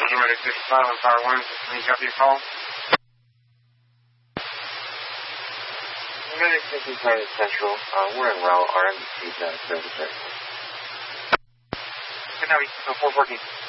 Roger, 65 on Power 1. Can you copy your call? United City Planet Central. We're in Raul RMC service area. Good night, 414.